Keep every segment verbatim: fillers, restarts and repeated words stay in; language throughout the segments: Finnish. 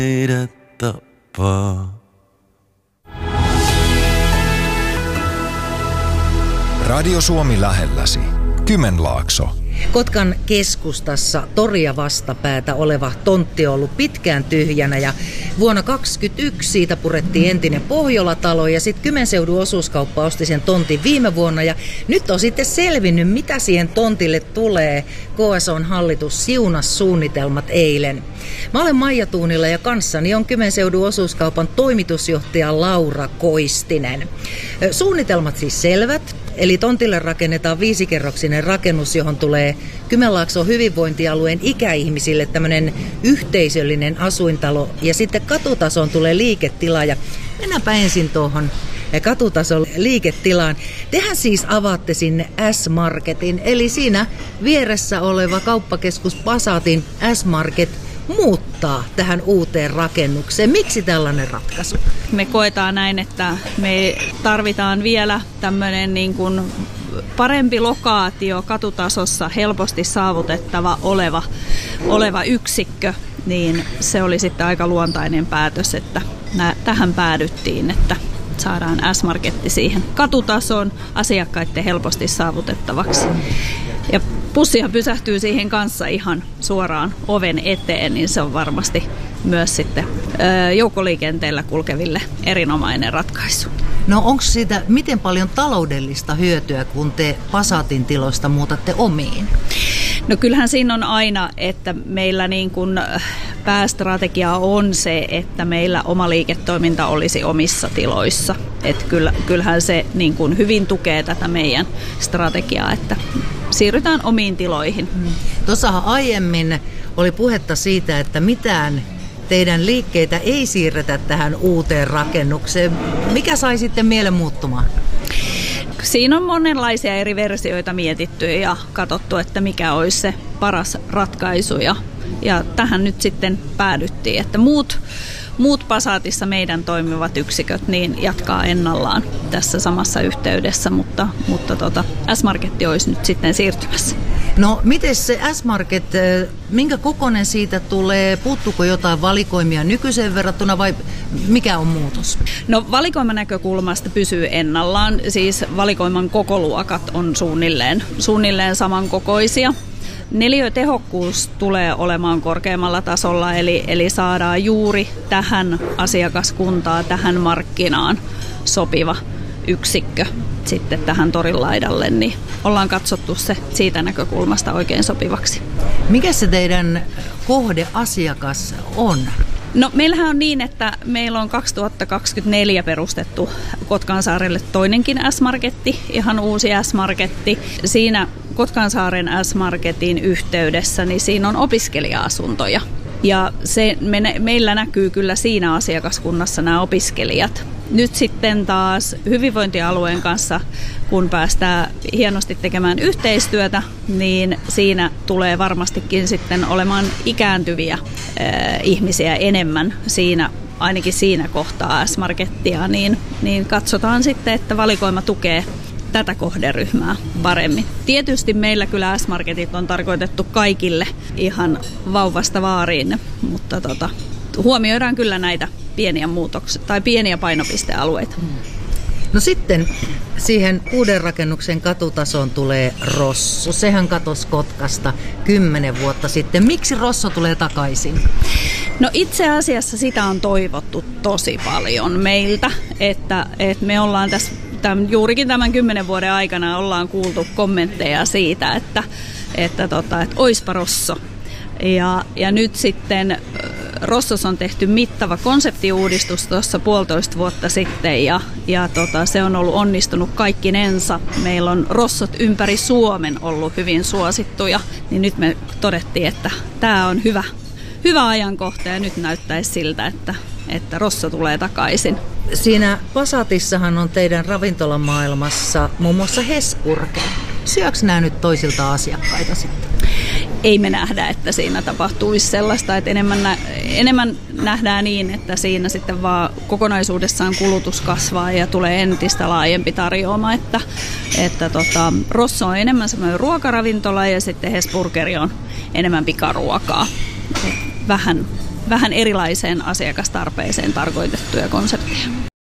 Meidät tappaa. Radio Suomi lähelläsi. Kymenlaakso. Kotkan keskustassa toria vastapäätä oleva tontti on ollut pitkään tyhjänä ja vuonna kaksituhattakaksikymmentäyksi siitä purettiin entinen Pohjola-talo ja sitten Kymenseudun osuuskauppa osti sen tontin viime vuonna ja nyt on sitten selvinnyt, mitä siihen tontille tulee. K S O:n hallitus siunasi suunnitelmat eilen. Mä olen Maija Tuunila ja kanssani on Kymenseudun osuuskaupan toimitusjohtaja Laura Koistinen. Suunnitelmat siis selvät. Eli tontille rakennetaan viisikerroksinen rakennus, johon tulee Kymenlaakson hyvinvointialueen ikäihmisille tämmöinen yhteisöllinen asuintalo. Ja sitten katutasoon tulee liiketila ja mennäänpä ensin tuohon katutason liiketilaan. Tehän siis avaatte sinne S-Marketin, eli siinä vieressä oleva kauppakeskus Pasatin S-Market muuttaa tähän uuteen rakennukseen. Miksi tällainen ratkaisu? Me koetaan näin, että me tarvitaan vielä tämmöinen niin kuin parempi lokaatio katutasossa, helposti saavutettava oleva, oleva yksikkö, niin se oli sitten aika luontainen päätös, että tähän päädyttiin, että saadaan S-Marketti siihen katutason asiakkaiden helposti saavutettavaksi. Ja bussihan pysähtyy siihen kanssa ihan suoraan oven eteen, niin se on varmasti myös sitten joukkoliikenteellä kulkeville erinomainen ratkaisu. No onko siitä miten paljon taloudellista hyötyä, kun te Pasatin tiloista muutatte omiin? No kyllähän siinä on aina, että meillä niin kuin päästrategia on se, että meillä oma liiketoiminta olisi omissa tiloissa. Että kyllähän se niin kuin hyvin tukee tätä meidän strategiaa, että siirrytään omiin tiloihin. Tuossahan aiemmin oli puhetta siitä, että mitään teidän liikkeitä ei siirretä tähän uuteen rakennukseen. Mikä sai sitten mielen muuttumaan? Siinä on monenlaisia eri versioita mietitty ja katsottu, että mikä olisi se paras ratkaisu. Ja, ja tähän nyt sitten päädyttiin, että muut, muut Pasatissa meidän toimivat yksiköt niin jatkaa ennallaan tässä samassa yhteydessä, mutta, mutta tota, S-Marketti olisi nyt sitten siirtymässä. No miten se S-Market, minkä kokoinen siitä tulee? Puuttuuko jotain valikoimia nykyiseen verrattuna vai mikä on muutos? No valikoiman näkökulmasta pysyy ennallaan, siis valikoiman kokoluokat on suunnilleen, suunnilleen samankokoisia. Neliötehokkuus tulee olemaan korkeammalla tasolla, eli, eli saadaan juuri tähän asiakaskuntaan, tähän markkinaan sopiva yksikkö sitten tähän torin laidalle, niin ollaan katsottu se siitä näkökulmasta oikein sopivaksi. Mikä se teidän kohdeasiakas on? No meillähän on niin, että meillä on kaksituhattakaksikymmentäneljä perustettu Kotkansaarelle toinenkin S-Marketti, ihan uusi S-Marketti. Siinä Kotkansaaren S-Marketin yhteydessä, niin siinä on opiskelija-asuntoja. Ja se, me, meillä näkyy kyllä siinä asiakaskunnassa nämä opiskelijat. Nyt sitten taas hyvinvointialueen kanssa, kun päästään hienosti tekemään yhteistyötä, niin siinä tulee varmastikin sitten olemaan ikääntyviä äh, ihmisiä enemmän siinä, ainakin siinä kohtaa S-Markettia, niin, niin katsotaan sitten, että valikoima tukee tätä kohderyhmää paremmin. Tietysti meillä kyllä S-Marketit on tarkoitettu kaikille ihan vauvasta vaariin, mutta tota, huomioidaan kyllä näitä pieniä muutoksia tai pieniä painopistealueita. No sitten siihen uuden rakennuksen katutasoon tulee Rosso. Sehän katosi Kotkasta kymmenen vuotta sitten. Miksi Rosso tulee takaisin? No itse asiassa sitä on toivottu tosi paljon meiltä, että, että me ollaan tässä tämän, juurikin tämän kymmenen vuoden aikana ollaan kuultu kommentteja siitä, että, että, tota, että oispa Rosso. Ja, ja nyt sitten Rossos on tehty mittava konseptiuudistus tuossa puolitoista vuotta sitten ja, ja tota, se on ollut onnistunut kaikkinensa. Meillä on Rossot ympäri Suomen ollut hyvin suosittuja, niin nyt me todettiin, että tämä on hyvä, hyvä ajankohta ja nyt näyttäisi siltä, että, että Rosso tulee takaisin. Siinä Pasatissahan on teidän ravintolamaailmassa muun muassa Hesburger. Syökö nämä nyt toisilta asiakkaita sitten? Ei me nähdä, että siinä tapahtuisi sellaista, että enemmän, nä- enemmän nähdään niin, että siinä sitten vaan kokonaisuudessaan kulutus kasvaa ja tulee entistä laajempi tarjoama, että, että tota, Rosso on enemmän semmoinen ruokaravintola ja sitten Hesburgeri on enemmän pikaruokaa. Vähän, vähän erilaiseen asiakastarpeeseen tarkoitettuja konsepteja.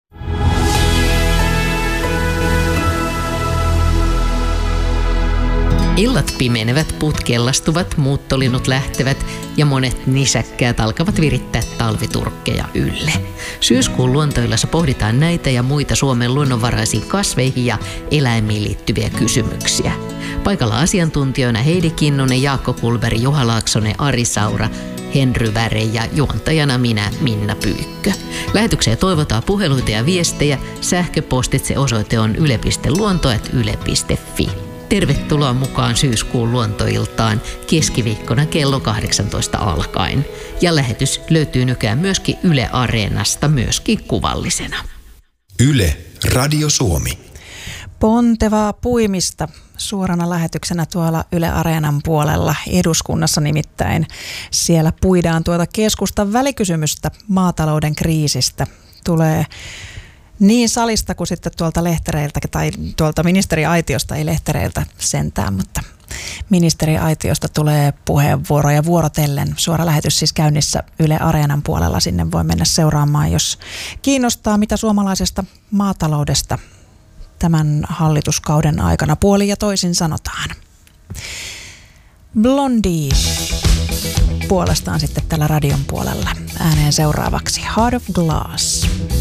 Illat pimenevät, puut kellastuvat, muuttolinnut lähtevät ja monet nisäkkäät alkavat virittää talviturkkeja ylle. Syyskuun luontoillassa pohditaan näitä ja muita Suomen luonnonvaraisiin kasveihin ja eläimiin liittyviä kysymyksiä. Paikalla asiantuntijoina Heidi Kinnunen, Jaakko Kulberg, Juha Laaksonen, Ari Saura, Henry Väre ja juontajana minä, Minna Pyykkö. Lähetykseen toivotaan puheluita ja viestejä. Sähköpostitse osoite on yle piste luonto ät yle piste fi. Tervetuloa mukaan syyskuun luontoiltaan keskiviikkona kello kahdeksantoista alkaen. Ja lähetys löytyy nykyään myöskin Yle Areenasta, myöskin kuvallisena. Yle, Radio Suomi. Pontevaa puimista suorana lähetyksenä tuolla Yle Areenan puolella eduskunnassa nimittäin. Siellä puidaan tuota keskustan välikysymystä maatalouden kriisistä. Tulee niin salista kuin sitten tuolta lehtereiltä tai tuolta ministeriaitiosta, ei lehtereiltä sentään, mutta ministeriaitiosta tulee puheenvuoroja vuorotellen. Suora lähetys siis käynnissä Yle Areenan puolella. Sinne voi mennä seuraamaan, jos kiinnostaa, mitä suomalaisesta maataloudesta tämän hallituskauden aikana puolin ja toisin sanotaan. Blondie puolestaan sitten tällä radion puolella ääneen seuraavaksi Heart of Glass.